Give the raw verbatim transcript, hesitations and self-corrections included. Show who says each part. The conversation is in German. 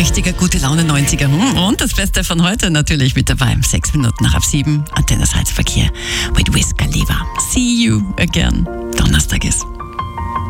Speaker 1: Richtiger gute Laune neunziger. Und das Beste von heute natürlich mit dabei. Sechs Minuten nach ab sieben. Antenne Salzverkehr mit Wiz Khalifa. See you again. Donnerstag ist.